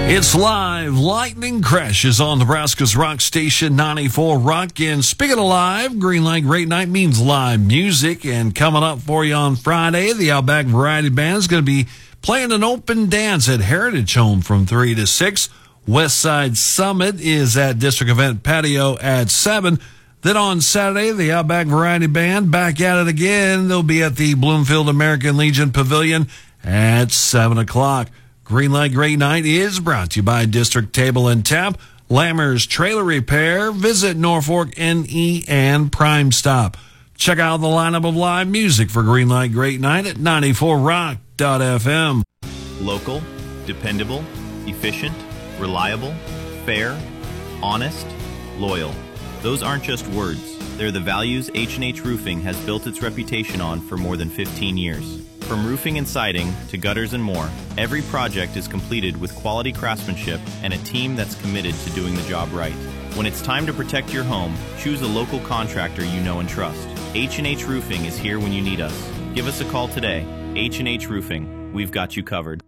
It's live. Lightning Crash is on Nebraska's rock station 94 Rock. And speaking of live, Green Light Great Night means live music. And coming up for you on Friday, the Outback Variety Band is going to be playing an open dance at Heritage Home from 3 to 6. Westside Summit is at District Event Patio at 7. Then on Saturday, the Outback Variety Band back at it again. They'll be at the Bloomfield American Legion Pavilion at 7 o'clock. Green Light Great Night is brought to you by District Table and Tap, Lammer's Trailer Repair, Visit Norfolk NE, and Prime Stop. Check out the lineup of live music for Green Light Great Night at 94rock.fm. Local, dependable, efficient, reliable, fair, honest, loyal. Those aren't just words. They're the values H&H Roofing has built its reputation on for more than 15 years. From roofing and siding to gutters and more, every project is completed with quality craftsmanship and a team that's committed to doing the job right. When it's time to protect your home, choose a local contractor you know and trust. H&H Roofing is here when you need us. Give us a call today. H&H Roofing. We've got you covered.